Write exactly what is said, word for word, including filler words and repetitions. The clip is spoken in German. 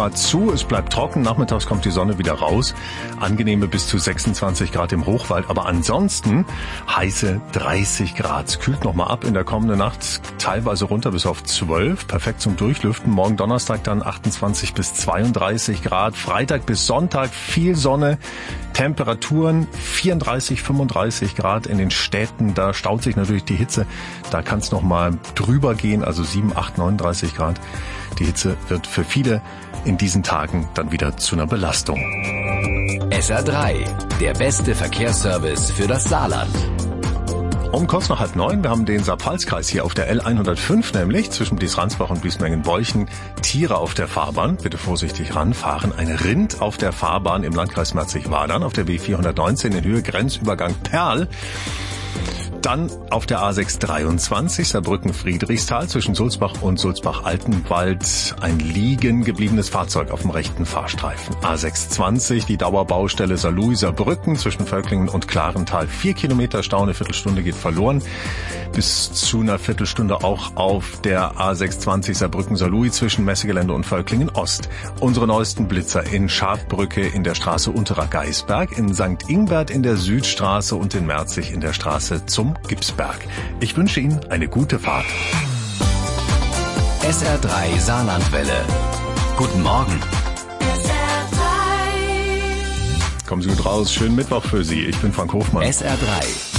mal zu. Es bleibt trocken. Nachmittags kommt die Sonne wieder raus. Angenehme bis zu sechsundzwanzig Grad im Hochwald. Aber ansonsten heiße dreißig Grad. Es kühlt nochmal ab in der kommenden Nacht. Teilweise runter bis auf zwölf. Perfekt zum Durchlüften. Morgen Donnerstag dann achtundzwanzig bis zweiunddreißig Grad. Freitag bis Sonntag viel Sonne. Temperaturen vierunddreißig, fünfunddreißig Grad in den Städten. Da staut sich natürlich die Hitze. Da kann es nochmal drüber gehen. Also sieben, acht, neununddreißig Grad. Die Hitze wird für viele in diesen Tagen dann wieder zu einer Belastung. S R drei, der beste Verkehrsservice für das Saarland. Um kurz nach halb neun, wir haben den Saar-Pfalz-Kreis hier auf der L hundertfünf, nämlich zwischen Bliesransbach und Bliesmengen-Beuchen. Tiere auf der Fahrbahn, bitte vorsichtig ranfahren. Ein Rind auf der Fahrbahn im Landkreis Merzig-Wadern auf der B vierhundertneunzehn in Höhe Grenzübergang Perl. Dann auf der A sechs dreiundzwanzig Saarbrücken-Friedrichsthal zwischen Sulzbach und Sulzbach-Altenwald ein liegen gebliebenes Fahrzeug auf dem rechten Fahrstreifen. A sechs zwanzig, die Dauerbaustelle Saarlouis-Saarbrücken zwischen Völklingen und Klarental. Vier Kilometer Stau, eine Viertelstunde geht verloren. Bis zu einer Viertelstunde auch auf der A sechs zwanzig Saarbrücken-Saarlouis zwischen Messegelände und Völklingen Ost. Unsere neuesten Blitzer in Schafbrücke in der Straße Unterer Geisberg, in Sankt Ingbert in der Südstraße und in Merzig in der Straße zum Gipsberg. Ich wünsche Ihnen eine gute Fahrt. S R drei Saarlandwelle. Guten Morgen. S R drei. Kommen Sie gut raus. Schönen Mittwoch für Sie. Ich bin Frank Hofmann. S R drei.